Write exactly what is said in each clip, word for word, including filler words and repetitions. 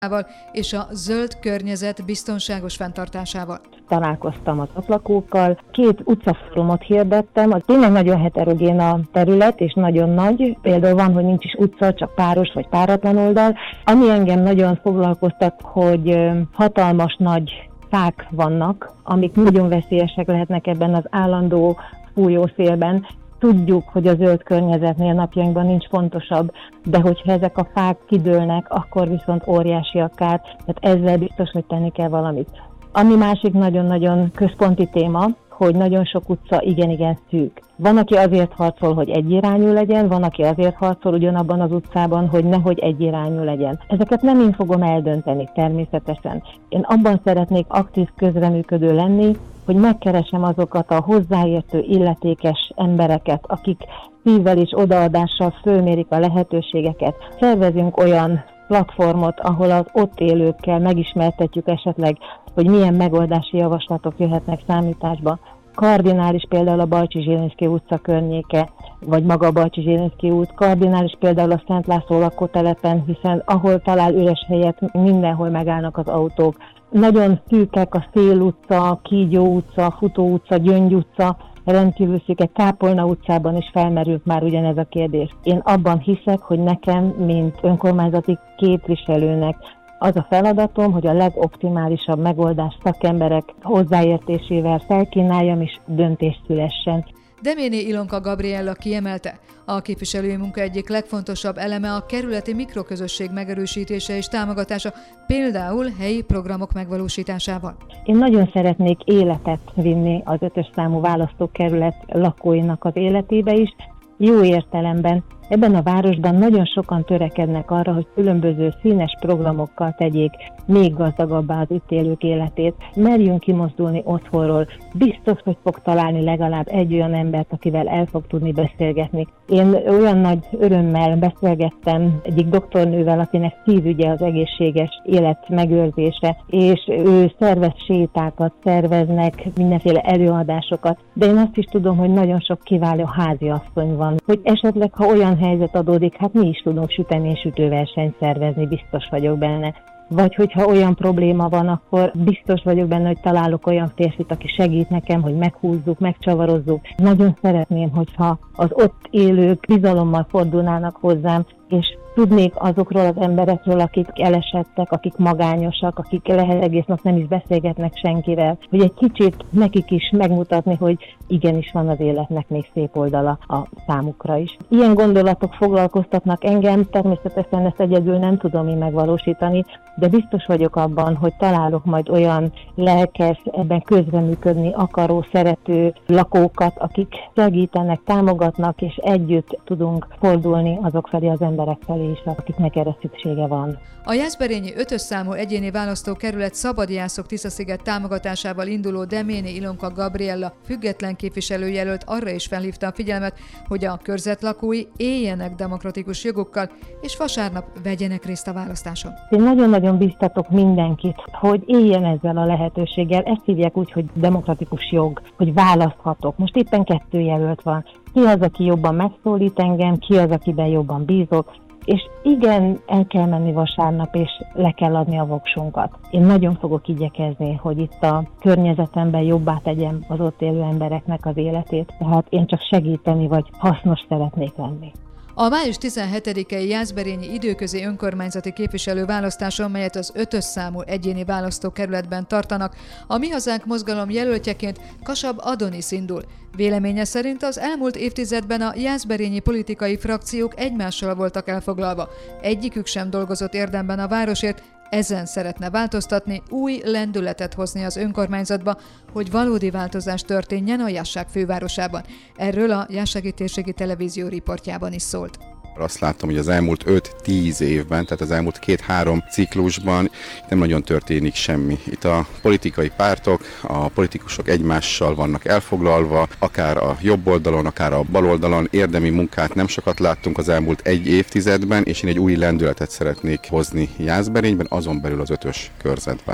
és a zöld környezet biztonságos fenntartásával. Találkoztam az ott lakókkal, két utcafórumot hirdettem, az tényleg nagyon heterogén a terület, és nagyon nagy. Például van, hogy nincs is utca, csak páros vagy páratlan oldal. Ami engem nagyon foglalkoztat, hogy hatalmas nagy fák vannak, amik nagyon veszélyesek lehetnek ebben az állandó fújó szélben. Tudjuk, hogy a zöld környezetnél napjainkban nincs fontosabb, de hogyha ezek a fák kidőlnek, akkor viszont óriási a kár, tehát ezzel biztos, hogy tenni kell valamit. Ami másik nagyon-nagyon központi téma, hogy nagyon sok utca igen-igen szűk. Van, aki azért harcol, hogy egyirányú legyen, van, aki azért harcol ugyanabban az utcában, hogy nehogy egyirányú legyen. Ezeket nem én fogom eldönteni természetesen. Én abban szeretnék aktív közreműködő lenni, hogy megkeresem azokat a hozzáértő, illetékes embereket, akik szívvel és odaadással fölmérik a lehetőségeket. Szervezünk olyan platformot, ahol az ott élőkkel megismertetjük esetleg, hogy milyen megoldási javaslatok jöhetnek számításba. Kardinális például a Balcsy-Zsilinszky utca környéke, vagy maga a Balcsy-Zsilinszky út, kardinális például a Szent László lakótelepen, hiszen ahol talál üres helyet, mindenhol megállnak az autók. Nagyon szűkek a Szél utca, Kígyó utca, Futó utca, Gyöngy utca, rendkívül szűkek, Kápolna utcában is felmerült már ugyanez a kérdés. Én abban hiszek, hogy nekem, mint önkormányzati képviselőnek az a feladatom, hogy a legoptimálisabb megoldás szakemberek hozzáértésével felkínáljam és döntés szülessen. Deméné Ilonka Gabriella kiemelte, a képviselői munka egyik legfontosabb eleme a kerületi mikroközösség megerősítése és támogatása, például helyi programok megvalósításával. Én nagyon szeretnék életet vinni az ötös számú választókerület lakóinak az életébe is, jó értelemben. Ebben a városban nagyon sokan törekednek arra, hogy különböző színes programokkal tegyék még gazdagabbá az itt élők életét. Merjünk kimozdulni otthonról. Biztos, hogy fog találni legalább egy olyan embert, akivel el fog tudni beszélgetni. Én olyan nagy örömmel beszélgettem egyik doktornővel, akinek szívügye az egészséges élet megőrzése, és ő szervez sétákat, szerveznek mindenféle előadásokat, de én azt is tudom, hogy nagyon sok kiváló háziasszony van, hogy esetleg, ha olyan helyzet adódik, hát mi is tudunk süteni és sütőversenyt szervezni, biztos vagyok benne. Vagy hogyha olyan probléma van, akkor biztos vagyok benne, hogy találok olyan férfit, aki segít nekem, hogy meghúzzuk, megcsavarozzuk. Nagyon szeretném, hogyha az ott élők bizalommal fordulnának hozzám, és tudnék azokról az emberekről, akik elesettek, akik magányosak, akik lehet egész nap nem is beszélgetnek senkivel, hogy egy kicsit nekik is megmutatni, hogy igenis van az életnek még szép oldala a számukra is. Ilyen gondolatok foglalkoztatnak engem, természetesen ezt egyedül nem tudom én megvalósítani, de biztos vagyok abban, hogy találok majd olyan lelkes, ebben közreműködni akaró, szerető lakókat, akik segítenek, támogatnak, és együtt tudunk fordulni azok felé az emberek felé is, akiknek erre szüksége van. A jászberényi ötös számú egyéni választókerület szabadjászok Tiszasziget támogatásával induló Deméné Ilonka Gabriella független képviselőjelölt arra is felhívta a figyelmet, hogy a körzet lakói éljenek demokratikus jogokkal, és vasárnap vegyenek részt a választáson. Én nagyon-nagyon biztatok mindenkit, hogy éljen ezzel a lehetőséggel. Ezt hívják úgy, hogy demokratikus jog, hogy választhatok. Most éppen kettő jelölt van. Ki az, aki jobban megszólít engem, ki az, akiben jobban bízok, és igen, el kell menni vasárnap, és le kell adni a voksunkat. Én nagyon fogok igyekezni, hogy itt a környezetemben jobbá tegyem az ott élő embereknek az életét, tehát én csak segíteni vagy hasznos szeretnék lenni. A május tizenhetedikei jászberényi időközi önkormányzati képviselő választáson, melyet az ötös számú egyéni választókerületben tartanak, a Mi Hazánk mozgalom jelöltjeként Kasab Adonis indul. Véleménye szerint az elmúlt évtizedben a jászberényi politikai frakciók egymással voltak elfoglalva. Egyikük sem dolgozott érdemben a városért, ezen szeretne változtatni, új lendületet hozni az önkormányzatba, hogy valódi változás történjen a Jasság fővárosában. Erről a Jassági Térségi Televízió riportjában is szólt. Azt láttam, hogy az elmúlt öt-tíz évben, tehát az elmúlt két-három ciklusban nem nagyon történik semmi. Itt a politikai pártok, a politikusok egymással vannak elfoglalva, akár a jobb oldalon, akár a bal oldalon. Érdemi munkát nem sokat láttunk az elmúlt egy évtizedben, és én egy új lendületet szeretnék hozni Jászberényben, azon belül az ötös körzetben.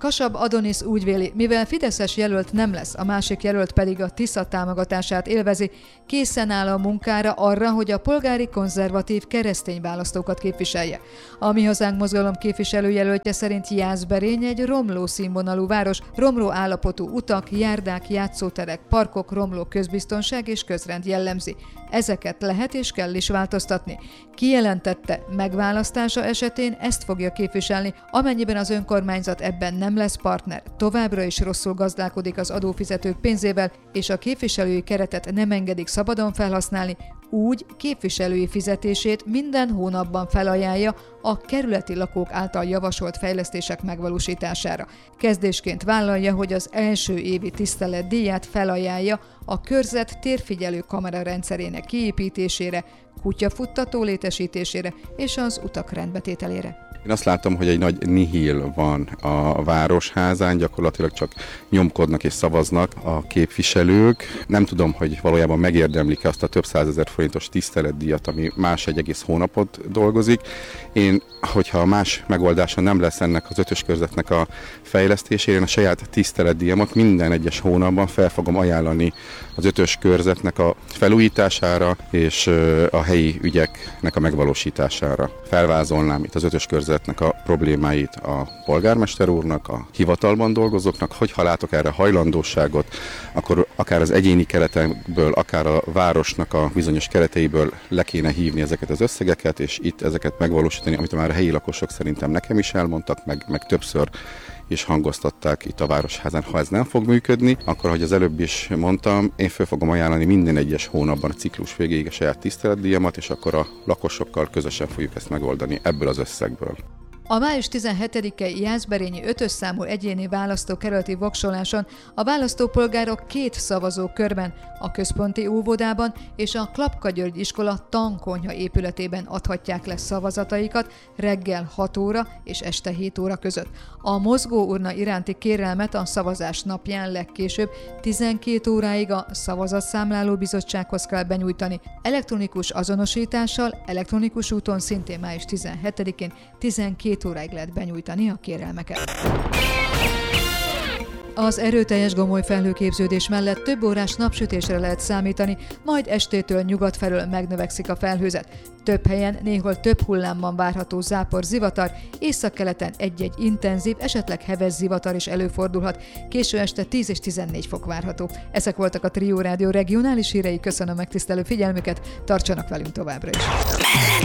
Kasab Adonis úgy véli, mivel fideszes jelölt nem lesz, a másik jelölt pedig a Tisza támogatását élvezi, készen áll a munkára arra, hogy a polgári konzervatív keresztény választókat képviselje. A Mi Hazánk mozgalom képviselőjelöltje szerint Jászberény egy romló színvonalú város, romló állapotú utak, járdák, játszóterek, parkok, romló közbiztonság és közrend jellemzi. Ezeket lehet és kell is változtatni. Kijelentette, megválasztása esetén ezt fogja képviselni, amennyiben az önkormányzat ebben nem lesz partner, továbbra is rosszul gazdálkodik az adófizetők pénzével, és a képviselői keretet nem engedik szabadon felhasználni, úgy képviselői fizetését minden hónapban felajánlja a kerületi lakók által javasolt fejlesztések megvalósítására. Kezdésként vállalja, hogy az első évi tiszteletdíját felajánlja a körzet térfigyelő kamera rendszerének kiépítésére, kutyafuttató létesítésére és az utak rendbetételére. Én azt látom, hogy egy nagy nihil van a Városházán, gyakorlatilag csak nyomkodnak és szavaznak a képviselők. Nem tudom, hogy valójában megérdemlik azt a több százezer forintos tiszteletdíjat, ami más egy egész hónapot dolgozik. Én, hogyha más megoldása nem lesz ennek az ötös körzetnek a fejlesztésére, én a saját tiszteletdíjamat minden egyes hónapban fel fogom ajánlani az ötös körzetnek a felújítására és a helyi ügyeknek a megvalósítására. Felvázolnám itt az ötös körzetnek a problémáit a polgármester úrnak, a hivatalban dolgozóknak, hogyha látok erre hajlandóságot, akkor akár az egyéni keretekből, akár a városnak a bizonyos kereteiből le kéne hívni ezeket az összegeket, és itt ezeket megvalósítani, amit már a helyi lakosok szerintem nekem is elmondtak, meg, meg többször és hangoztatták itt a Városházán. Ha ez nem fog működni, akkor, ahogy az előbb is mondtam, én föl fogom ajánlani minden egyes hónapban a ciklus végéig a saját tiszteletdíjamat, és akkor a lakosokkal közösen fogjuk ezt megoldani ebből az összegből. A május tizenhetedikei jászberényi ötös számú egyéni választókerületi voksoláson a választópolgárok két szavazókörben, a központi óvodában és a Klapka György iskola tankonyha épületében adhatják le szavazataikat reggel hat óra és este hét óra között. A mozgóurna iránti kérelmet a szavazás napján legkésőbb tizenkét óráig a Szavazatszámláló Bizottsághoz kell benyújtani. Elektronikus azonosítással, elektronikus úton szintén május tizenhetedikén tizenkét óráig lehet benyújtani a kérelmeket. Az erőteljes gomoly felhőképződés mellett több órás napsütésre lehet számítani, majd estétől nyugat felől megnövekszik a felhőzet. Több helyen, néhol több hullámban várható zápor, zivatar, északkeleten egy-egy intenzív, esetleg heves zivatar is előfordulhat. Késő este tíz és tizennégy fok várható. Ezek voltak a Trio Rádió regionális hírei, köszönöm megtisztelő figyelmüket, tartsanak velünk továbbra is.